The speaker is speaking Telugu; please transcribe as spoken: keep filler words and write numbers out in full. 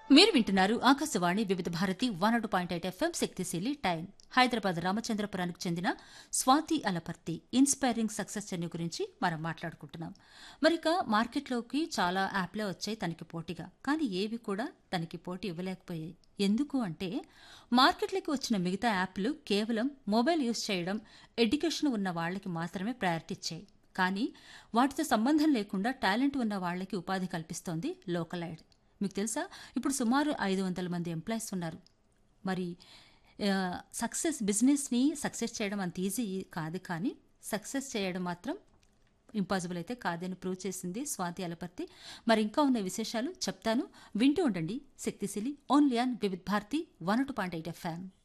మీరు వింటున్నారు ఆకాశవాణి వివిధ Bharati one not point eight FM శక్తిశీలి టైం. హైదరాబాద్ రామచంద్రపురానికి చెందిన Swathi Alaparthi inspiring success journey గురించి మనం మాట్లాడుకుంటున్నాం. మరిక మార్కెట్లోకి చాలా యాప్లే వచ్చాయి తనకి పోటీగా, కానీ ఏవి కూడా తనకి పోటీ ఇవ్వలేకపోయాయి. ఎందుకు అంటే మార్కెట్లోకి వచ్చిన మిగతా యాప్లు కేవలం మొబైల్ యూజ్ చేయడం, ఎడ్యుకేషన్ ఉన్న వాళ్ళకి మాత్రమే ప్రయారిటీ ఇచ్చాయి. కానీ వాటితో సంబంధం లేకుండా టాలెంట్ ఉన్న వాళ్ళకి ఉపాధి కల్పిస్తోంది లోకలైడ్. మీకు తెలుసా, ఇప్పుడు సుమారు ఐదు వందల మంది ఎంప్లాయీస్ ఉన్నారు. మరి సక్సెస్ బిజినెస్ని సక్సెస్ చేయడం అంత ఈజీ కాదు, కానీ సక్సెస్ చేయడం మాత్రం ఇంపాసిబుల్ అయితే కాదని ప్రూవ్ చేసింది స్వాతి అలపర్తి. మరి ఇంకా ఉన్న విశేషాలు చెప్తాను, వింటూ ఉండండి శక్తిశీలి only on Vividh Bharati one two point eight FM.